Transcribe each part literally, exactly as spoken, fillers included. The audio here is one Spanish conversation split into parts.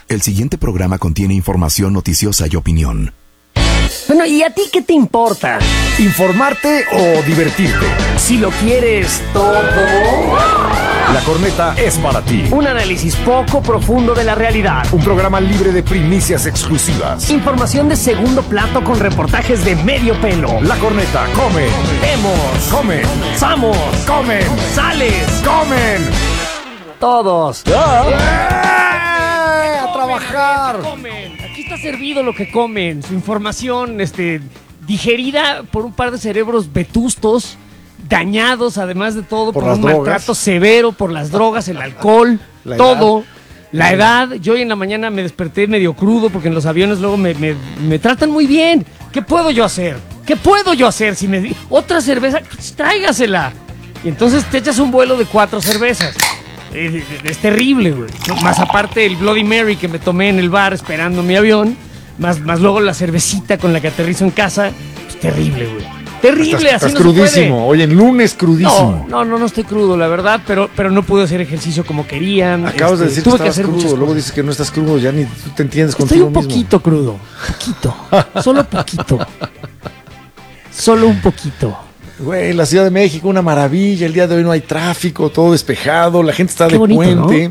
El siguiente programa contiene información noticiosa y opinión. Bueno, ¿y a ti qué te importa? ¿Informarte o divertirte? Si lo quieres todo. La Corneta es para ti. Un análisis poco profundo de la realidad. Un programa libre de primicias exclusivas. Información de segundo plato con reportajes de medio pelo. La Corneta come. Vemos. Come. Samos. Comen. Sales. Comen. Todos. ¡Ah! ¡A trabajar! Comen. Aquí está servido lo que comen. Su información, este, digerida por un par de cerebros vetustos, dañados, además de todo, por, por un drogas. maltrato severo, por las drogas, el alcohol, la todo. Edad. La edad. Yo hoy en la mañana me desperté medio crudo porque en los aviones luego me, me, me tratan muy bien. ¿Qué puedo yo hacer? ¿Qué puedo yo hacer? Si me di otra cerveza, pues, tráigasela. Y entonces te echas un vuelo de cuatro cervezas. Es, es terrible, güey. Más aparte el Bloody Mary que me tomé en el bar esperando mi avión, más, más luego la cervecita con la que aterrizo en casa. Pues terrible, güey. Terrible, estás, así estás no crudísimo. se puede. Hoy en lunes crudísimo. No, no, no, no estoy crudo, la verdad, pero, pero no pude hacer ejercicio como querían. Acabas este, de decir tuve que que estabas hacer crudo, muchas luego cosas. dices que no estás crudo, ya ni tú te entiendes Estoy contigo un mismo. poquito crudo, poquito, solo poquito, solo un poquito. Güey, la Ciudad de México, una maravilla. El día de hoy no hay tráfico, todo despejado, la gente está Qué de bonito, puente. ¿no?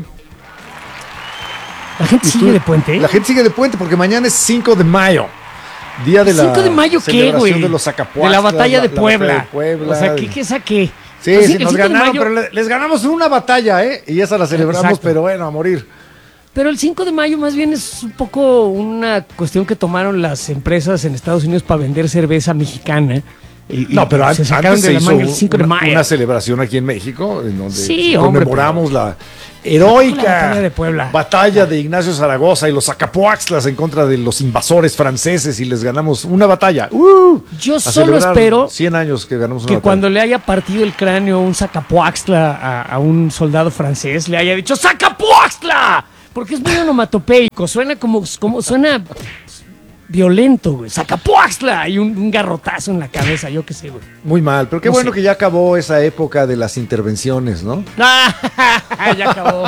La gente Y sigue tú- de puente. La gente sigue de puente porque mañana es cinco de mayo. Día de la ¿cinco de mayo qué, celebración güey? de los Zacapuaxtlas, De la batalla de la- la Puebla. batalla de Puebla. O sea, ¿qué, qué saqué? Sí, Así sí, que el nos cinco de ganaron, mayo- pero le- les ganamos una batalla, ¿eh? Y esa la celebramos, Exacto. pero bueno, a morir. Pero el cinco de mayo más bien es un poco una cuestión que tomaron las empresas en Estados Unidos para vender cerveza mexicana. Y- y No, pero se antes, sacaron antes de se la hizo manga el cinco de una, mayo. una celebración aquí en México, en donde Sí, hombre, conmemoramos la La heroica batalla de Puebla. batalla de Ignacio Zaragoza y los Zacapuaxtlas en contra de los invasores franceses y les ganamos una batalla. ¡Uh! Yo A solo celebrar espero cien años que ganamos una que batalla. cuando le haya partido el cráneo un Zacapuaxtla a, a un soldado francés, le haya dicho ¡Zacapuaxtla! Porque es muy onomatopeico, suena como, como suena violento, güey. ¡Zacapuaxtla! Y un, un garrotazo en la cabeza, yo qué sé, güey. Muy mal, pero qué No bueno sé. que ya acabó esa época de las intervenciones, ¿no? Ah, ya acabó.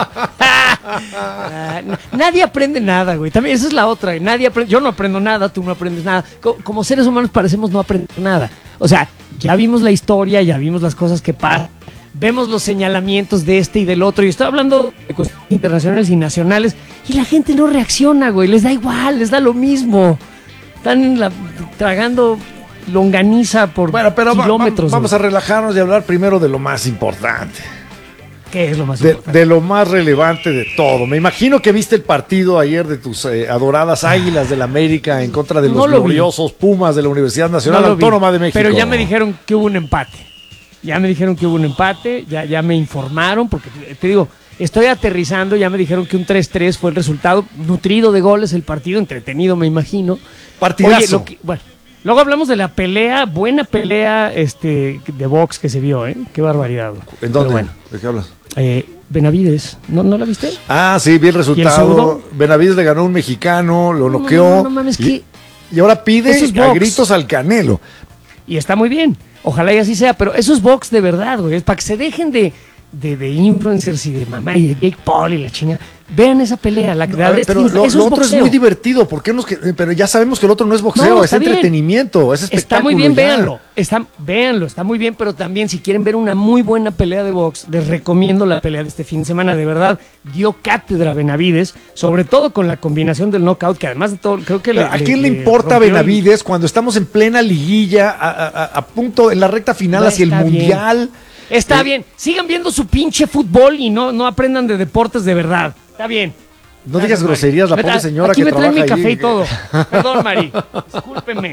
Ah, n- nadie aprende nada, güey. También esa es la otra. Nadie aprende. Yo no aprendo nada, tú no aprendes nada. Co- Como seres humanos parecemos no aprender nada. O sea, ya vimos la historia, ya vimos las cosas que pasan. Vemos los señalamientos de este y del otro. Y estoy hablando de cuestiones internacionales y nacionales. Y la gente no reacciona, güey. Les da igual, les da lo mismo. Están en la- tragando longaniza por Bueno, pero va- kilómetros. va- vamos güey. a relajarnos y hablar primero de lo más importante. ¿Qué es lo más De, importante? de lo más relevante de todo. Me imagino que viste el partido ayer de tus eh, adoradas Águilas del América en contra de los No lo vi. gloriosos Pumas de la Universidad Nacional No lo vi, Autónoma de México. Pero ya me dijeron que hubo un empate. Ya me dijeron que hubo un empate, ya, ya me informaron, porque te, te digo, estoy aterrizando, ya me dijeron que un tres tres fue el resultado, nutrido de goles el partido, entretenido me imagino. Partidazo. Oye, lo que- bueno, luego hablamos de la pelea, buena pelea este, de box que se vio, ¿eh? Qué barbaridad. ¿En Pero dónde? bueno, ¿De qué hablas? eh, Benavides, ¿no, ¿no la viste? Ah, sí, vi el resultado. segundo? Benavides le ganó a un mexicano, lo No, noqueó. no, no, no mames, y, que- y ahora pide Eso es a box. gritos al Canelo. Y está muy bien. Ojalá y así sea, pero eso es box de verdad, güey. Es para que se dejen de, de, de influencers y de mamá y de Jake Paul y la chinga. Vean esa pelea, la A de ver, este pero influ- lo, eso lo es otro es boxeo. muy divertido. ¿Por qué nos que- pero ya sabemos que el otro no es boxeo, No, es está bien. entretenimiento, es espectáculo. Está muy bien, ya. véanlo. Está, véanlo, está muy bien, pero también si quieren ver una muy buena pelea de box, les recomiendo la pelea de este fin de semana. De verdad, dio cátedra Benavides, sobre todo con la combinación del knockout, que además de todo, creo que... ¿A quién le importa rompió el- Benavides cuando estamos en plena liguilla, a, a- a- a punto, en la recta final No, hacia el está bien. Mundial? Está Eh, bien, sigan viendo su pinche fútbol y no, no aprendan de deportes de verdad. Está bien. No digas Gracias, groserías, la Mari. pobre Me- señora aquí que me traen mi trabaja café ahí. y todo. Perdón, Mari. Discúlpeme.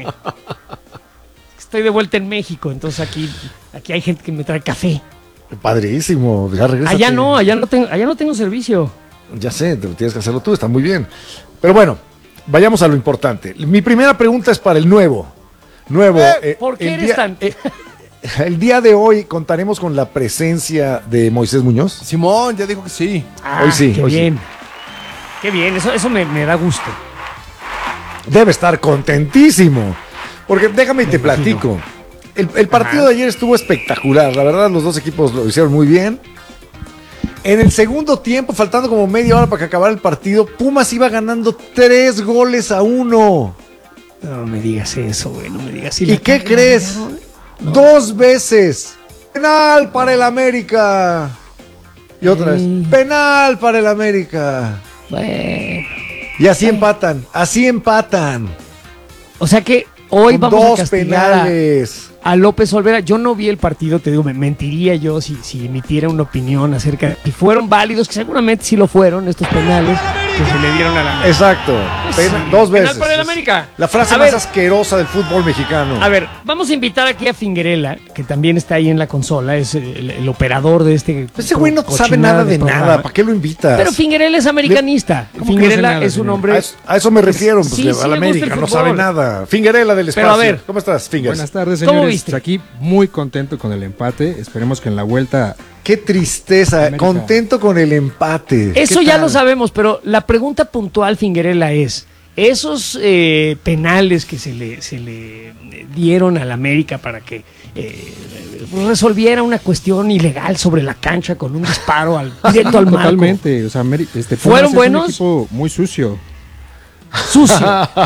Estoy de vuelta en México, entonces aquí, aquí hay gente que me trae café. Padrísimo, ya regresa. Allá no, allá no tengo, allá no tengo servicio. Ya sé, te- tienes que hacerlo tú, está muy bien. Pero bueno, vayamos a lo importante. Mi primera pregunta es para el nuevo. Nuevo. eh, ¿Por qué el eres día- tan...? eh, el día de hoy contaremos con la presencia de Moisés Muñoz. Simón ya dijo que sí. Ah, Hoy sí, Qué hoy sí. bien. Qué bien, eso, eso me, me da gusto. Debe estar contentísimo. Porque déjame y te Me imagino. platico. El, el partido Ajá. de ayer estuvo espectacular. La verdad, los dos equipos lo hicieron muy bien. En el segundo tiempo, faltando como media hora para que acabara el partido, Pumas iba ganando tres goles a uno. No me digas eso, güey, no me digas. ¿Y qué crees? No. Dos veces. Penal para el América. Y otra vez. Penal para el América. Bueno. Y así Ay. empatan, así empatan. O sea que hoy Con vamos dos a castigar penales. A, a López Olvera. Yo no vi el partido, te digo, me mentiría yo si, si emitiera una opinión acerca de si fueron válidos, que seguramente sí lo fueron, estos penales que se le dieron a la América. Exacto, Pues Pena, sí. dos veces. Penal para el América. La frase A más ver. asquerosa del fútbol mexicano. A ver, vamos a invitar aquí a Fingerella, que también está ahí en la consola, es el, el operador de este. Ese güey no cochinada sabe nada de programa. nada, ¿para qué lo invitas? Pero Fingerella es americanista. ¿Cómo que no sabe Fingerella nada, es un señor? hombre. A eso, a eso me refiero, pues, Sí, que sí a la le gusta América el no fútbol. sabe nada. Fingerella del espacio. Pero a ver. ¿Cómo estás, Fingers? Buenas tardes, ¿Cómo señores. viste? Aquí muy contento con el empate. Esperemos que en la vuelta... Qué tristeza, América. contento con el empate. Eso ¿Qué ya tal? lo sabemos, pero la pregunta puntual, Fingerella, es: esos eh, penales que se le, se le dieron al América para que eh, resolviera una cuestión ilegal sobre la cancha con un disparo al, directo al marco. Totalmente. O sea, Ameri- este, Pumas ¿Fueron es buenos? un equipo muy sucio. Sucio.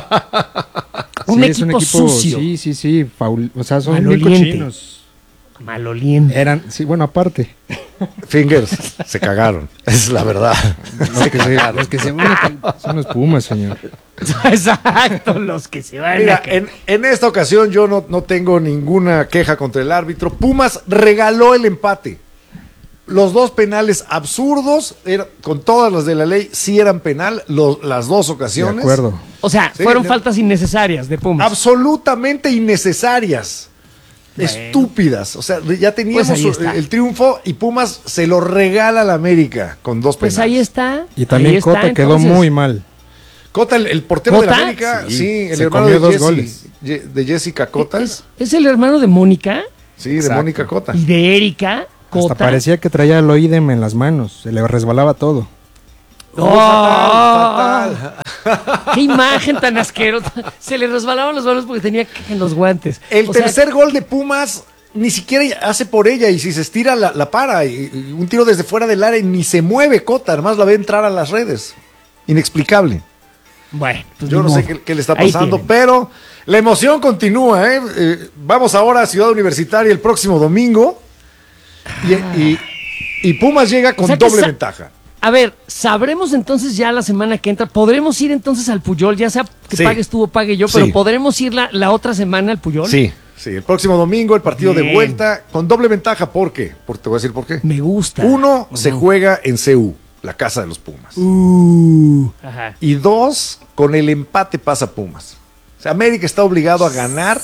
un, Sí, equipo es un equipo sucio. Sí, sí, sí. Faul, o sea, son bien Maloliente. cochinos. Maloliente. Eran, sí, bueno, aparte. Fingers, se cagaron. Es la verdad. Los que se, los que se van a- son los Pumas, señor. Exacto, los que se van Mira, a caer. en, en esta ocasión yo no, no tengo ninguna queja contra el árbitro. Pumas regaló el empate. Los dos penales absurdos, era- con todas las de la ley, sí eran penal, lo- las dos De ocasiones. acuerdo. O sea, Sí, fueron no. faltas innecesarias de Pumas. Absolutamente innecesarias. Bueno. Estúpidas. O sea, ya teníamos Pues ahí está. el triunfo y Pumas se lo regala a la América con dos Pues penales. ahí está. Y también ahí está, Cota quedó entonces. muy mal. Cota, el, el portero de la ¿Cota? América, sí, Sí, el se hermano comió de, dos Jessy- goles. Ye- de Jessica Cota. ¿Es, es el hermano de Mónica Sí, de Exacto. Mónica Cota. y de Erika Cota. Hasta parecía que traía el oídem en las manos. Se le resbalaba todo. No, ¡Oh! fatal, fatal. ¡Qué imagen tan asquerosa! Se le resbalaban los manos porque tenía caja en los guantes. El O sea, tercer gol de Pumas ni siquiera hace por ella y si se estira la, la para. Y, y un tiro desde fuera del área y ni se mueve Cota, además la ve entrar a las redes. Inexplicable. Bueno, pues Yo ni no sé modo. qué, qué le está Ahí pasando, tienen. pero la emoción continúa. ¿eh? Eh, vamos ahora a Ciudad Universitaria el próximo domingo y, y- y Pumas llega con O sea que doble sa- ventaja. A ver, ¿sabremos entonces ya la semana que entra? ¿Podremos ir entonces al Puyol? Ya sea que Sí. pagues tú o pague yo, pero Sí. ¿podremos ir la, la otra semana al Puyol? Sí, sí, el próximo domingo el partido de Bien. vuelta con doble ventaja. ¿Por qué? Por, te voy a decir por qué. Me gusta. Uno, se Ujú. juega en C U, la casa de los Pumas. Uh, ajá. Y dos, con el empate pasa Pumas. O sea, América está obligado a ganar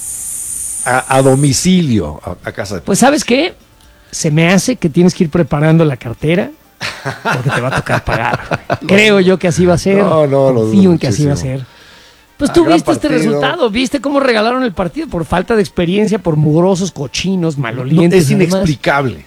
a, a domicilio a, a casa de Pumas. Pues ¿sabes qué? Se me hace que tienes que ir preparando la cartera porque te va a tocar pagar. Creo yo que así va a ser. No, no, lo Confío dudo en que así va a muchísimo. ser. Pues Ah, tú gran viste este partido. resultado, viste cómo regalaron el partido por falta de experiencia, por mugrosos, cochinos, No, malolientes. es además. inexplicable.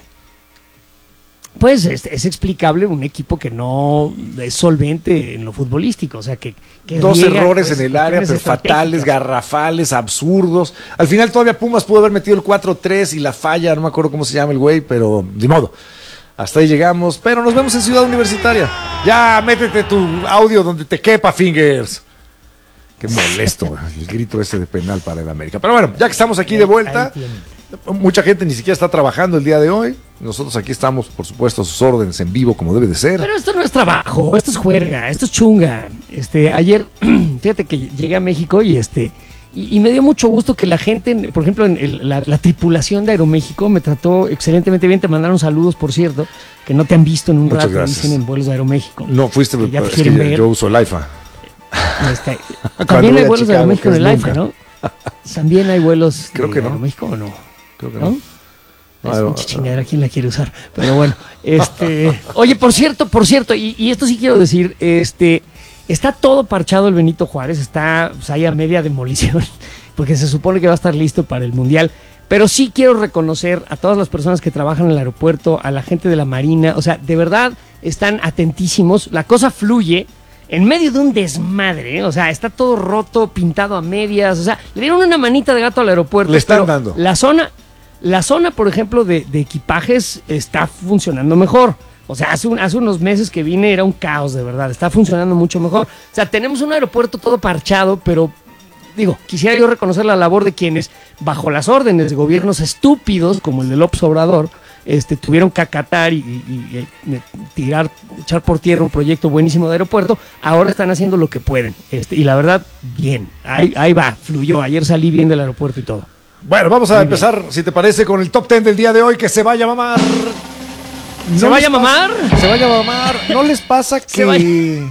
Pues es, es explicable un equipo que no es solvente en lo futbolístico, o sea que, que Dos riega, errores pues, en el área, cuestiones pero fatales, estratégicas. garrafales, absurdos. Al final todavía Pumas pudo haber metido el cuatro tres y la falla, no me acuerdo cómo se llama el güey, pero de modo. Hasta ahí llegamos, pero nos vemos en Ciudad Universitaria. Ya, métete tu audio donde te quepa, Fingers. Qué molesto, güey, el grito ese de penal para el América. Pero bueno, ya que estamos aquí de vuelta, Ahí tienen. mucha gente ni siquiera está trabajando el día de hoy. Nosotros aquí estamos, por supuesto, a sus órdenes en vivo, como debe de ser. Pero esto no es trabajo, esto es juerga, esto es chunga. Este, ayer, fíjate que llegué a México y este y, y me dio mucho gusto que la gente, por ejemplo, en el- la, la tripulación de Aeroméxico me trató excelentemente bien. Te mandaron saludos, por cierto, que no te han visto en un Muchas rato, gracias. dicen en vuelos de Aeroméxico. No fuiste, Que ya te es que quieren yo- ver. yo uso el AIFA. Este, Cuando también voy hay a vuelos de Chicago, Aeroméxico en que el es AIFA, nunca. ¿no? También hay vuelos Creo de que no. Aeroméxico o no. Creo que ¿No? no. Es Ah, una ah, chingadera, ¿quién la quiere usar? Pero bueno, este... Oye, por cierto, por cierto, y, y esto sí quiero decir, este... Está todo parchado el Benito Juárez, está pues, ahí a media demolición, porque se supone que va a estar listo para el Mundial. Pero sí quiero reconocer a todas las personas que trabajan en el aeropuerto, a la gente de la Marina, o sea, de verdad están atentísimos, la cosa fluye en medio de un desmadre, ¿eh? O sea, está todo roto, pintado a medias, o sea, le dieron una manita de gato al aeropuerto. Le están pero dando. La zona, la zona, por ejemplo, de, de equipajes está funcionando mejor. O sea, hace, un, hace unos meses que vine era un caos, de verdad. Está funcionando mucho mejor. O sea, tenemos un aeropuerto todo parchado, pero, digo, quisiera yo reconocer la labor de quienes, bajo las órdenes de gobiernos estúpidos, como el de López Obrador, este, tuvieron que acatar y, y, y tirar, echar por tierra un proyecto buenísimo de aeropuerto. Ahora están haciendo lo que pueden. Este, y la verdad, bien. Ahí, ahí va, fluyó. Ayer salí bien del aeropuerto y todo. Bueno, vamos a Muy empezar, bien. si te parece, con el top ten del día de hoy, que se vaya a mamar. ¿Se ¿No vaya a mamar? Se vaya a mamar. ¿No les pasa que...?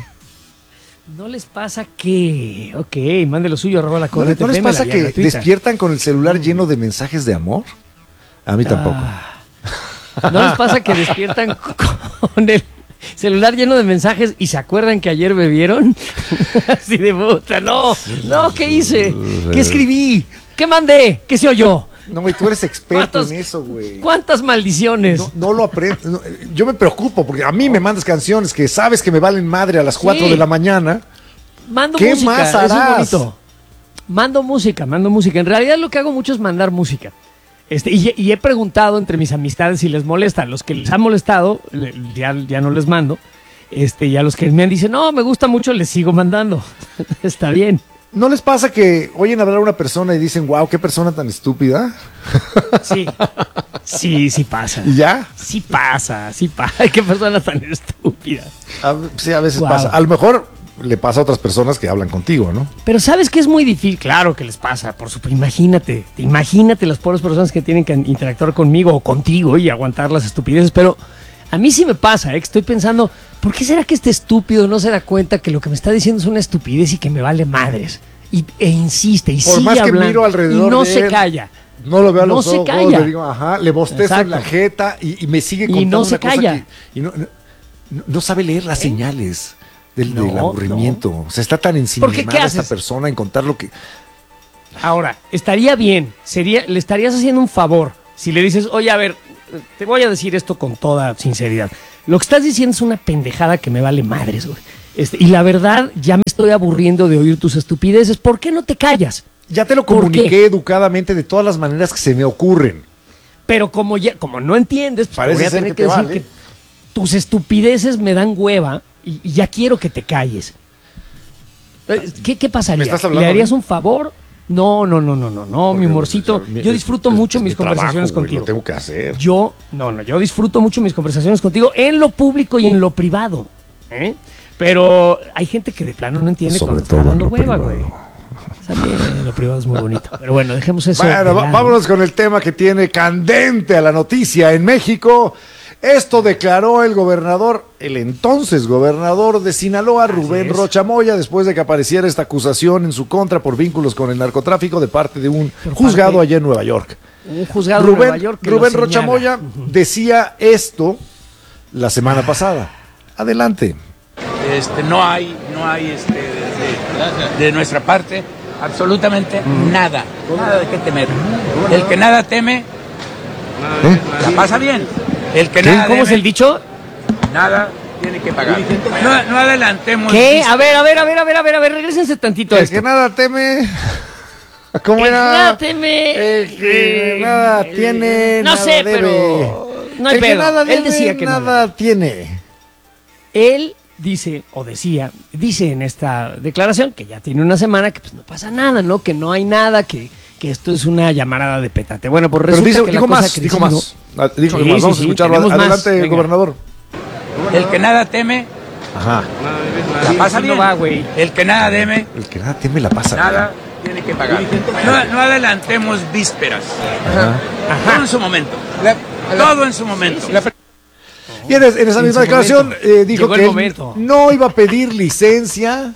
¿No les pasa que...? Ok, mande lo suyo, arroba la ¿No, ¿No les pasa que gratuita. despiertan con el celular lleno de mensajes de amor? A mí tampoco. Ah, ¿No les pasa que despiertan con el celular lleno de mensajes y se acuerdan que ayer bebieron? Así de puta, no, no, ¿qué hice? ¿Qué escribí? ¿Qué mandé? ¿Qué se oyó? No, güey, tú eres experto en eso, güey. ¿Cuántas maldiciones? No, no lo aprendo. No, yo me preocupo porque a mí me mandas canciones que sabes que me valen madre a las cuatro sí. de la mañana. Mando ¿Qué música, más harás? Eso es bonito. Mando música, mando música. En realidad lo que hago mucho es mandar música. Este, y, y he preguntado entre mis amistades si les molesta. Los que les ha molestado, ya, ya no les mando. Este, y a los que me han dicho, no, me gusta mucho, les sigo mandando. Está bien. ¿No les pasa que oyen hablar a una persona y dicen, wow, qué persona tan estúpida? Sí, sí, sí pasa. ¿Y ya? Sí pasa, sí pasa. Qué persona tan estúpida. A, sí, a veces wow. pasa. A lo mejor le pasa a otras personas que hablan contigo, ¿no? Pero ¿sabes qué es muy difícil? Claro que les pasa, por supuesto. Imagínate, imagínate las pobres personas que tienen que interactuar conmigo o contigo y aguantar las estupideces, pero a mí sí me pasa, ¿eh? Que estoy pensando, ¿por qué será que este estúpido no se da cuenta que lo que me está diciendo es una estupidez y que me vale madres? Y, e insiste, y Por sigue más que hablando, miro alrededor y no de se él, calla. No lo veo a no los se ojos, calla. le digo, ajá, le bostezo Exacto. en la jeta y, y me sigue Y contando no se una cosa calla. que, y no, no, no sabe leer las ¿Eh? señales del, no, del aburrimiento. No. O sea, está tan ensimismada esta persona en contar lo que... Ahora, estaría bien, sería, le estarías haciendo un favor si le dices, oye, a ver, te voy a decir esto con toda sinceridad. Lo que estás diciendo es una pendejada que me vale madres, güey. Este, y la verdad, ya me estoy aburriendo de oír tus estupideces. ¿Por qué no te callas? Ya te lo comuniqué educadamente de todas las maneras que se me ocurren. Pero como ya, como no entiendes, pues Parece voy a ser tener que, que te decir vale. que tus estupideces me dan hueva y, y ya quiero que te calles. ¿Qué, qué pasaría? ¿Me estás hablando ¿Le harías de mí? un favor? No, no, no, no, no, no, mi amorcito. O sea, yo disfruto es, mucho es mis trabajo, conversaciones güey, contigo. Lo tengo que hacer. Yo, no, no, yo disfruto mucho mis conversaciones contigo en lo público y en lo privado. ¿eh? Pero hay gente que de plano no entiende Sobre cuando está todo dando en lo hueva, privado. güey. También lo privado es muy bonito. Pero bueno, dejemos eso. Bueno, va- vámonos con el tema que tiene candente a la noticia en México. Esto declaró el gobernador, el entonces gobernador de Sinaloa, Así Rubén es. Rocha Moya, después de que apareciera esta acusación en su contra por vínculos con el narcotráfico de parte de un Por juzgado parte- allá en Nueva York. Un juzgado Rubén, de Nueva York que lo Rubén Rocha señala. Moya decía esto la semana pasada. Adelante. Este, no hay, no hay este, de, de nuestra parte absolutamente nada, nada de qué temer. El que nada teme, ¿Eh? la pasa bien. El que ¿Qué? nada ¿Cómo es debe, el dicho? nada tiene que pagar. No, no adelantemos. ¿Qué? A ver, a ver, a ver, a ver, a ver, a ver, regrésense tantito a El esto. que nada teme. ¿Cómo El que era? nada teme. El que eh, nada el- tiene. No nada sé, debe. pero. No hay El que pedo. nada Él debe, decía que nada nada. tiene. Él dice, o decía, dice en esta declaración, que ya tiene una semana, que pues no pasa nada, ¿no? Que no hay nada, que, que esto es una llamarada de petate. Bueno, pues Pero resulta dice, que la dijo cosa más, que dijo decimos- más. Ah, Dijo Sí, más. sí, Vamos sí, a escucharlo. tenemos más. Adelante, Venga. gobernador. El que nada teme, Ajá. la pasa Sí, bien. no va, güey. El que nada debe, El que nada teme la pasa. nada tiene que pagar. No, no adelantemos vísperas. Todo en su momento. Todo en su momento. Y en, es- en esa En misma su declaración momento. eh, dijo Llegó el que él momento. no iba a pedir licencia,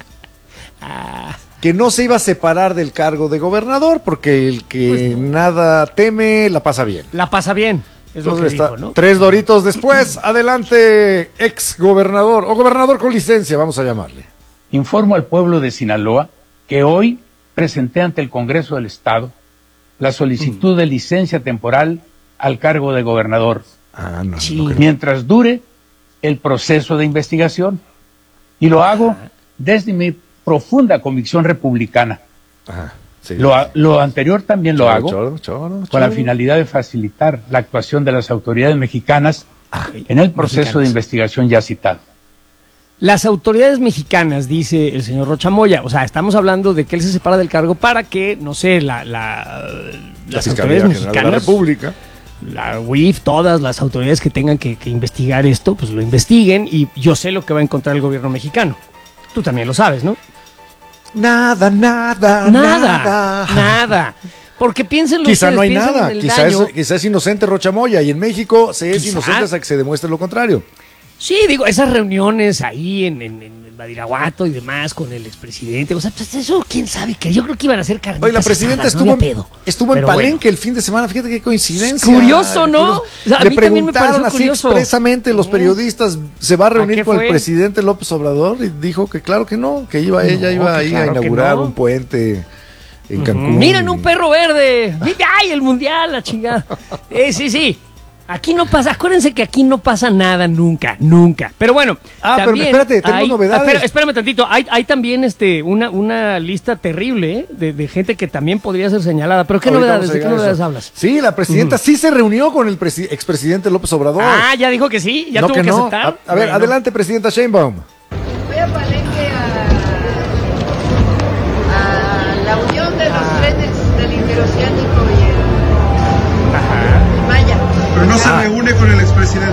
Ah, que no se iba a separar del cargo de gobernador, porque el que Pues nada teme la pasa bien. la pasa bien, es lo que Entonces está dijo, ¿no? tres doritos después. Adelante, ex gobernador o gobernador con licencia, vamos a llamarle. Informo al pueblo de Sinaloa que hoy presenté ante el Congreso del Estado la solicitud de licencia temporal al cargo de gobernador, Ah, no, Sí. no creo. mientras dure el proceso de investigación. Y lo hago desde mi profunda convicción republicana. Ajá, sí. Lo, a- lo anterior también lo Choro, hago choro, choro, con la choro. finalidad de facilitar la actuación de las autoridades mexicanas en el proceso Mexicanas. de investigación ya citado. Las autoridades mexicanas, dice el señor Rocha Moya, o sea, estamos hablando de que él se separa del cargo para que, no sé, la, la, La las Fiscalía autoridades General de la mexicanas, República. la U I F, todas las autoridades que tengan que, que investigar esto, pues lo investiguen, y yo sé lo que va a encontrar el gobierno mexicano. Tú también lo sabes, ¿no? Nada, nada, Nada, nada. nada. Porque piénsenlo Quizá ustedes, no hay piensen nada, en el quizá es, daño. quizá es inocente Rocha Moya, y en México se es Quizá. inocente hasta que se demuestre lo contrario. Sí, digo, esas reuniones ahí en, en, en Badiraguato y demás con el expresidente, o sea, pues eso, quién sabe, que yo creo que iban a ser carnitas Oye, la presidenta asadas, no estuvo, había en, pedo. estuvo en Pero Palenque bueno. el fin de semana, fíjate qué coincidencia. Curioso, ¿no? O sea, a Le mí también me preguntaron pareció así curioso. expresamente los periodistas, ¿se va a reunir qué con el fue? presidente López Obrador? Y dijo que claro que no, que iba No, ella iba que ahí claro a que inaugurar no. un puente en Ujú. Cancún. Miren un perro verde. ¡Ay, el mundial, la chingada! Eh, sí, sí. Aquí no pasa, acuérdense que aquí no pasa nada nunca, nunca. Pero bueno, Ah, pero también espérate, tenemos hay- novedades. espera- espérame tantito, hay, hay también este una, una lista terrible, ¿eh? de, de gente que también podría ser señalada. Pero ¿qué Ahorita novedades? vamos a ¿De qué llegar a novedades eso. hablas? Sí, la presidenta sí se reunió con el presi- expresidente López Obrador. Ah, ya dijo que sí, ya No, tuvo que, no. aceptar. A, a ver, Bueno. adelante, presidenta Sheinbaum. Voy a Palenque a, a la unión de los Ah. trenes del interoceánico y el Maya. Pero no se reúne con el expresidente.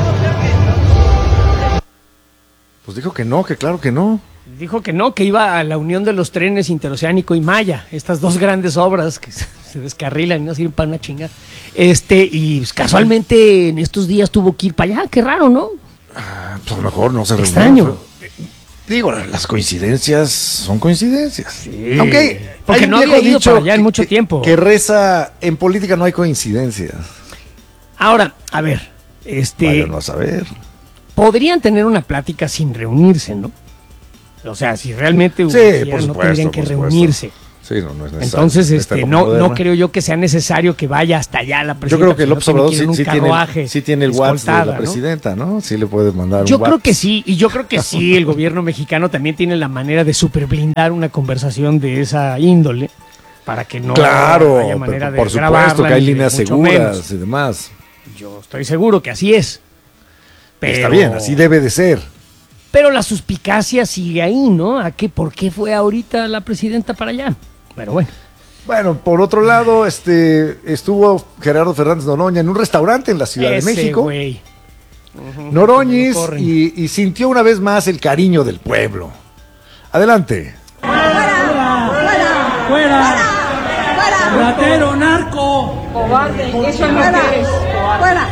Pues dijo que no, que claro que no. Dijo que no, que iba a la unión de los trenes interoceánico y Maya, estas dos grandes obras que se se descarrilan y no sirven para una chinga. Este, y pues, casualmente en estos días tuvo que ir para allá, qué raro, ¿no? Ah, pues a lo mejor no se reunió. Extraño. Digo, las coincidencias son coincidencias. Sí. Aunque Porque hay un no había viejo ido dicho para allá en que- mucho que- tiempo. Que reza, en política no hay coincidencias. Ahora, a ver, este, Vaya no a saber. podrían tener una plática sin reunirse, ¿no? O sea, si realmente Sí, quisieran, por no supuesto, tendrían que por supuesto. reunirse. Sí, no, no es necesario. Entonces, En esta este, época no, moderna. no creo yo que sea necesario que vaya hasta allá la Yo presidenta. creo que si no López tiene Obrador que ir sí, en un sí tiene, carruaje sí tiene el WhatsApp de escoltada, la ¿no? presidenta, ¿no? Sí le puede mandar Yo un creo WhatsApp. que sí, y yo creo que sí, el gobierno mexicano también tiene la manera de superblindar una conversación de esa índole para que no Claro, haya manera pero de por supuesto grabarla, que hay ni de líneas mucho seguras menos. y demás. Yo estoy seguro que así es. Pero, Está bien, así debe de ser. Pero la suspicacia sigue ahí, ¿no? ¿A qué, ¿Por qué fue ahorita la presidenta para allá? Pero bueno. Bueno, por otro lado, este estuvo Gerardo Fernández Noroña en un restaurante en la Ciudad Ese de México. güey. Noroñis No corren. y, y sintió una vez más el cariño del pueblo. Adelante. ¡Fuera! ¡Ratero, narco! Cobarde, eso no quieres. Fuera.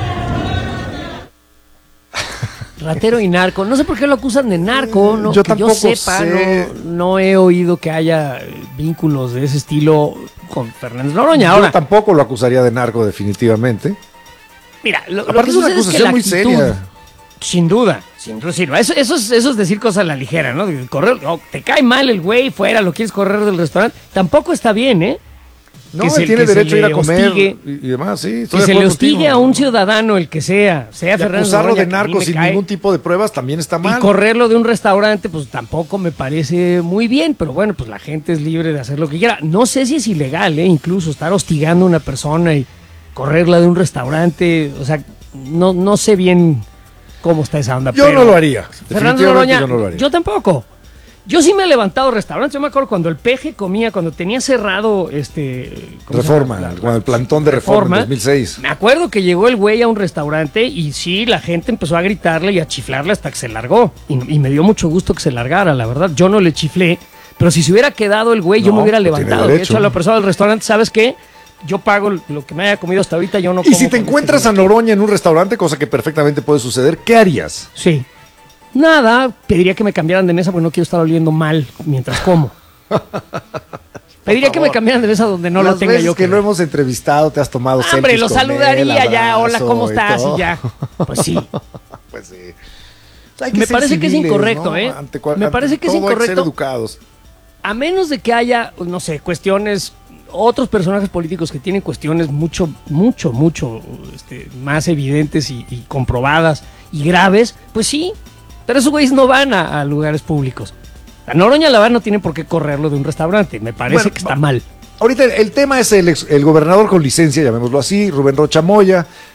Ratero y narco. No sé por qué lo acusan de narco. No, Yo que yo tampoco sepa, sé. no, no he oído que haya eh, vínculos de ese estilo con Fernández Noroña. Yo Ahora, tampoco lo acusaría de narco, definitivamente. mira, lo, lo Aparte que es una sucede es que acusación la muy actitud, seria. sin duda, sin duda, sí, no, eso, eso, es, eso es decir cosas a la ligera, ¿no? De Correr, no, te cae mal el güey fuera, lo quieres correr del restaurante. Tampoco está bien, ¿eh? No, Que él se- tiene que se derecho a ir a le comer hostigue. y, y demás, sí. estoy Que de se le acuerdo hostigue contigo. a un ciudadano, el que sea, sea Y Fernández acusarlo Noroña, de que a mí narco me sin cae, ningún tipo de pruebas también está y mal. correrlo de un restaurante, pues tampoco me parece muy bien, pero bueno, pues la gente es libre de hacer lo que quiera. No sé si es ilegal, ¿eh? Incluso estar hostigando a una persona y correrla de un restaurante, o sea, no, no sé bien cómo está esa onda. Yo pero no lo haría. Fernando Definitivamente Noroña, yo no lo haría. yo tampoco. Yo sí me he levantado restaurantes. Yo me acuerdo cuando el Peje comía, cuando tenía cerrado este. ¿cómo se Reforma, llama? La- con el plantón de Reforma, en dos mil seis. Me acuerdo que llegó el güey a un restaurante y sí, la gente empezó a gritarle y a chiflarle hasta que se largó. Y, y me dio mucho gusto que se largara, la verdad. Yo no le chiflé, pero si se hubiera quedado el güey, yo No, me hubiera pues tiene levantado. De derecho. hecho, a la persona del restaurante, ¿sabes qué? Yo pago lo que me haya comido hasta ahorita, yo no Y como si te con encuentras a este Noroña en un restaurante, cosa que perfectamente puede suceder, ¿qué harías? Sí. Nada, pediría que me cambiaran de mesa porque no quiero estar oliendo mal mientras como. Pediría que me favor. cambiaran de mesa donde no Las lo tenga veces yo que lo hemos entrevistado, te has tomado Hombre, selfies lo con él, saludaría ya. Hola, abrazo ¿cómo estás? todo. Y ya. Pues sí. Pues sí. Hay Me ser parece que es civiles, incorrecto, ¿no? ¿eh? Ante cua- Me ante parece que es todo hay ser incorrecto. educados. A menos de que haya, no sé, cuestiones, otros personajes políticos que tienen cuestiones mucho, mucho, mucho este, más evidentes y, y comprobadas y graves, pues sí. Pero esos güeyes no van a, a lugares públicos. A Noroña la verdad no tiene por qué correrlo de un restaurante. Me parece Bueno, que está va- mal. Ahorita el, el tema es el, ex- el gobernador con licencia, llamémoslo así, Rubén Rocha Moya,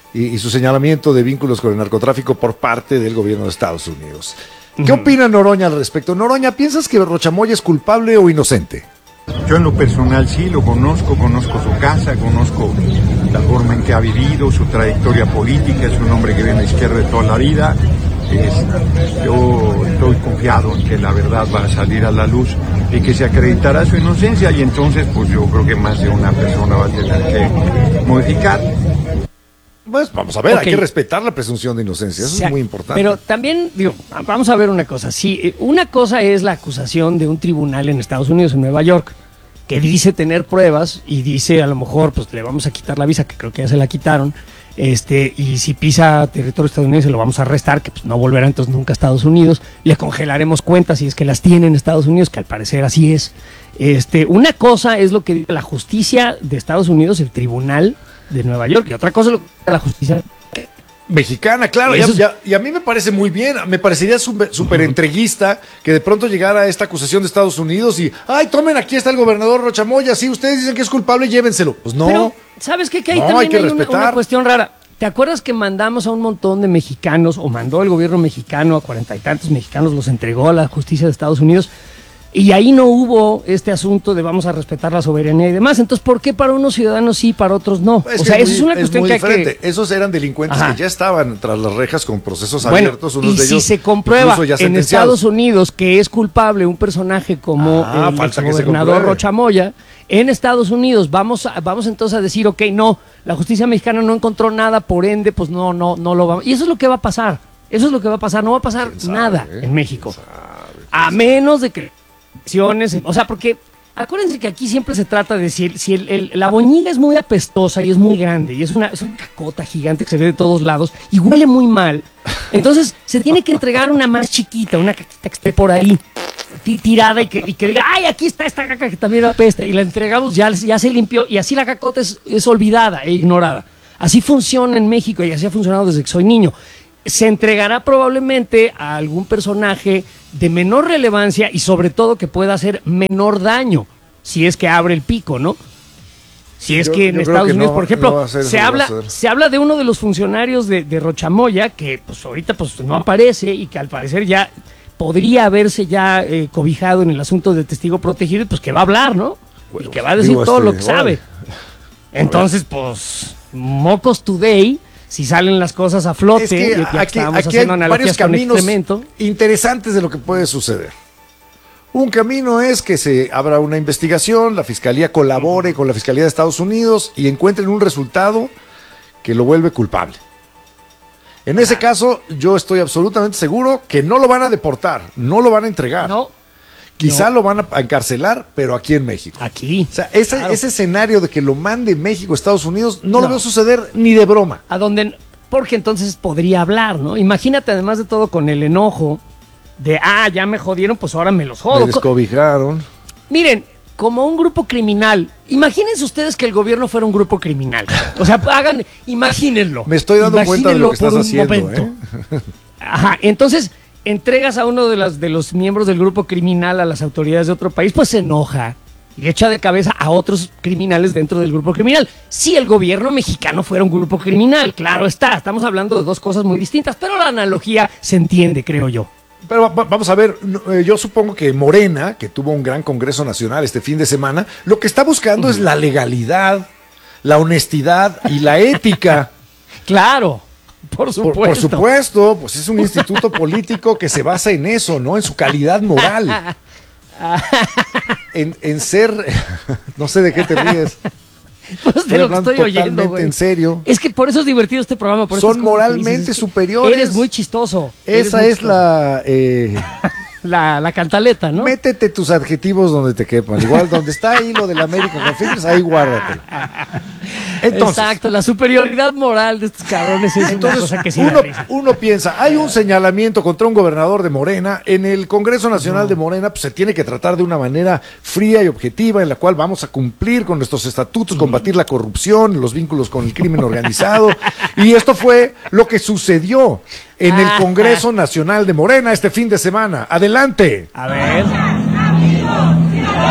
y, y su señalamiento de vínculos con el narcotráfico por parte del gobierno de Estados Unidos. ¿Qué uh-huh. opina Noroña al respecto? Noroña, ¿piensas que Rochamoya es culpable o inocente? Yo en lo personal sí lo conozco, conozco su casa, conozco la forma en que ha vivido, su trayectoria política, es un hombre que viene a la izquierda de toda la vida. Es, yo estoy confiado en que la verdad va a salir a la luz y que se acreditará su inocencia, y entonces pues yo creo que más de una persona va a tener que modificar. Pues vamos a ver, okay. hay que respetar la presunción de inocencia, eso o sea, es muy importante. Pero también, digo, vamos a ver una cosa. Sí, una cosa es la acusación de un tribunal en Estados Unidos, en Nueva York, que dice tener pruebas y dice a lo mejor, pues le vamos a quitar la visa, que creo que ya se la quitaron, este, y si pisa territorio estadounidense lo vamos a arrestar, que pues no volverá entonces nunca a Estados Unidos, le congelaremos cuentas si es que las tiene en Estados Unidos, que al parecer así es. Este, una cosa es lo que dice la justicia de Estados Unidos, el tribunal de Nueva York, y otra cosa es lo que dice la justicia mexicana, claro, y, es... ya, y a mí me parece muy bien, me parecería súper super entreguista que de pronto llegara esta acusación de Estados Unidos y, ay, tomen, aquí está el gobernador Rochamoya, sí, ustedes dicen que es culpable, llévenselo. Pues no. Pero, ¿sabes qué? Que ahí no, también hay, que hay una, una cuestión rara. ¿Te acuerdas que mandamos a un montón de mexicanos, o mandó el gobierno mexicano a cuarenta y tantos mexicanos, los entregó a la justicia de Estados Unidos? Y ahí no hubo este asunto de vamos a respetar la soberanía y demás. Entonces, ¿por qué para unos ciudadanos sí y para otros no? Es o sea, eso muy, es una cuestión es que hay diferente. que... Esos eran delincuentes Ajá. que ya estaban tras las rejas con procesos bueno, abiertos. Unos y de si ellos se comprueba en Estados Unidos que es culpable un personaje como ah, el gobernador Rochamoya, en Estados Unidos vamos a, vamos entonces a decir, ok, no, la justicia mexicana no encontró nada, por ende, pues no, no, no lo vamos... Y eso es lo que va a pasar. Eso es lo que va a pasar. No va a pasar nada sabe, eh? en México. Sabe, a menos de que... O sea, porque acuérdense que aquí siempre se trata de si, el, si el, el, la boñiga es muy apestosa y es muy grande y es una, es una cacota gigante que se ve de todos lados y huele muy mal, entonces se tiene que entregar una más chiquita, una caquita que esté por ahí tirada y que, y que diga, ay, aquí está esta caca que también apesta, y la entregamos, ya, ya se limpió, y así la cacota es, es olvidada e ignorada. Así funciona en México y así ha funcionado desde que soy niño. Se entregará probablemente a algún personaje de menor relevancia y sobre todo que pueda hacer menor daño, si es que abre el pico, ¿no? Si es yo, que en Estados que Unidos, no, por ejemplo, no se, habla, se habla de uno de los funcionarios de, de Rochamoya, que pues ahorita pues no aparece y que al parecer ya podría haberse ya eh, cobijado en el asunto de testigo protegido, pues que va a hablar, ¿no? Bueno, y que va a decir digo, todo este, lo que vale. sabe. Entonces, pues, mocos today... Si salen las cosas a flote, es que ya aquí, aquí hay varios caminos interesantes de lo que puede suceder. Un camino es que se abra una investigación, la fiscalía colabore con la fiscalía de Estados Unidos y encuentren un resultado que lo vuelve culpable. En ese caso, yo estoy absolutamente seguro que no lo van a deportar, no lo van a entregar. No. Quizá no. lo van a encarcelar, pero aquí en México. Aquí. O sea, ese, claro. ese escenario de que lo mande México a Estados Unidos, no, no lo veo suceder ni de broma. A donde, porque entonces podría hablar, ¿no? Imagínate, además de todo, con el enojo de, ah, ya me jodieron, pues ahora me los jodo. Me descobijaron. Miren, como un grupo criminal, imagínense ustedes que el gobierno fuera un grupo criminal. O sea, hagan, imagínenlo. Me estoy dando cuenta de lo que estás haciendo, ¿eh? Ajá, entonces... entregas a uno de, las, de los miembros del grupo criminal a las autoridades de otro país, pues se enoja y echa de cabeza a otros criminales dentro del grupo criminal. Si el gobierno mexicano fuera un grupo criminal, claro está, estamos hablando de dos cosas muy distintas, pero la analogía se entiende, creo yo. Pero vamos a ver, yo supongo que Morena, que tuvo un gran congreso nacional este fin de semana, lo que está buscando uh-huh. es la legalidad, la honestidad y la ética. Claro. Por supuesto. Por, por supuesto, pues es un instituto político que se basa en eso, ¿no? En su calidad moral. En, en ser... No sé de qué te ríes. Pues de lo que estoy oyendo, güey. En serio. Es que por eso es divertido este programa. Por Son moralmente superiores. Eres muy chistoso. Esa muy es chistoso. la... Eh... La, la cantaleta, ¿no? Métete tus adjetivos donde te quepan. Igual donde está ahí lo de la América Confidence, ahí guárdatelo. Entonces, exacto, la superioridad moral de estos cabrones es entonces, una cosa que sí uno, uno piensa, hay un señalamiento contra un gobernador de Morena, en el Congreso Nacional no. de Morena, pues se tiene que tratar de una manera fría y objetiva, en la cual vamos a cumplir con nuestros estatutos, combatir la corrupción, los vínculos con el crimen organizado, y esto fue lo que sucedió en el Congreso Nacional de Morena este fin de semana. Adelante. A ver.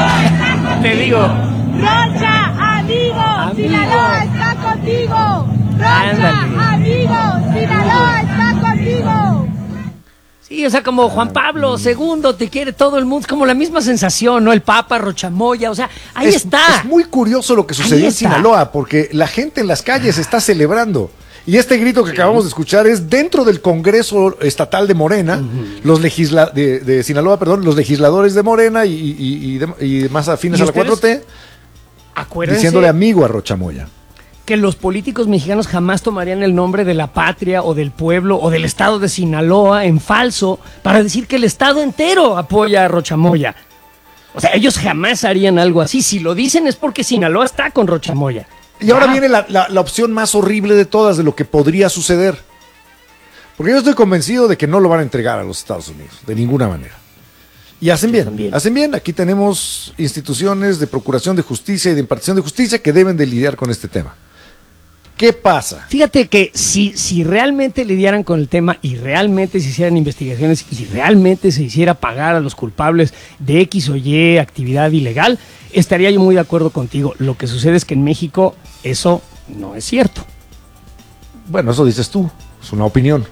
Te digo. Rocha, amigo, Sinaloa está contigo. Ándale. Amigo, Sinaloa está contigo. Sí, o sea, como Juan Pablo segundo, te quiere todo el mundo, es como la misma sensación, ¿no? El Papa, Rochamoya, o sea, ahí es, está. Es muy curioso lo que sucedió en Sinaloa, porque la gente en las calles está celebrando. Y este grito que acabamos de escuchar es dentro del Congreso Estatal de Morena, uh-huh. los legisla de, de Sinaloa, perdón, los legisladores de Morena y, y, y, de, y demás afines a la cuatro T, acuérdense, diciéndole amigo a Rochamoya. Que los políticos mexicanos jamás tomarían el nombre de la patria o del pueblo o del estado de Sinaloa en falso para decir que el estado entero apoya a Rochamoya. O sea, ellos jamás harían algo así. Si lo dicen es porque Sinaloa está con Rochamoya. Y ahora viene la, la, la opción más horrible de todas de lo que podría suceder. Porque yo estoy convencido de que no lo van a entregar a los Estados Unidos, de ninguna manera. Y hacen bien, bien, hacen bien. Aquí tenemos instituciones de procuración de justicia y de impartición de justicia que deben de lidiar con este tema. ¿Qué pasa? Fíjate que si, si realmente lidiaran con el tema y realmente se hicieran investigaciones y realmente se hiciera pagar a los culpables de X o Y actividad ilegal, estaría yo muy de acuerdo contigo. Lo que sucede es que en México eso no es cierto. Bueno, eso dices tú, es una opinión.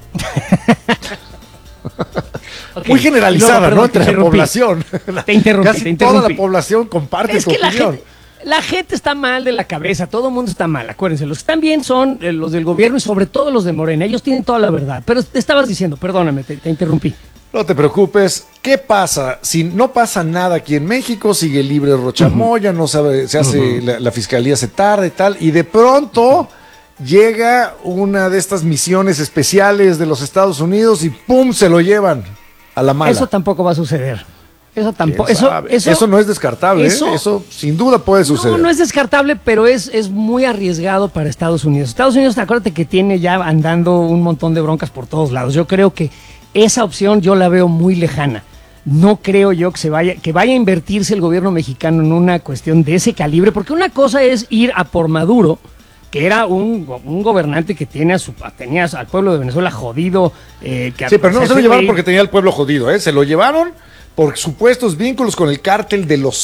Okay. Muy generalizada, no, perdón, ¿no? Entre la población. Te interrumpí, Casi te interrumpí. Toda la población comparte es tu que opinión. La gente, la gente está mal de la cabeza, todo el mundo está mal, acuérdense. Los que están bien son eh, los del gobierno y sobre todo los de Morena. Ellos tienen toda la verdad. Pero te estabas diciendo, perdóname, te, te interrumpí. No te preocupes. ¿Qué pasa? Si no pasa nada aquí en México, sigue libre Rochamoya, uh-huh. no sabe, se hace, uh-huh. la, la fiscalía se tarda y tal, y de pronto llega una de estas misiones especiales de los Estados Unidos y ¡pum! Se lo llevan a la mala. Eso tampoco va a suceder. Eso tampoco. Eso, eso, eso no es descartable. Eso, ¿eh? Eso sin duda puede suceder. No, no es descartable, pero es, es muy arriesgado para Estados Unidos. Estados Unidos, acuérdate que tiene ya andando un montón de broncas por todos lados. Yo creo que esa opción yo la veo muy lejana. No creo yo que se vaya, que vaya a invertirse el gobierno mexicano en una cuestión de ese calibre, porque una cosa es ir a por Maduro, que era un, un gobernante que tiene a su, tenía al pueblo de Venezuela jodido. Eh, que sí, pero no se lo llevaron porque tenía al pueblo jodido, ¿eh? Se lo llevaron por supuestos vínculos con el cártel de los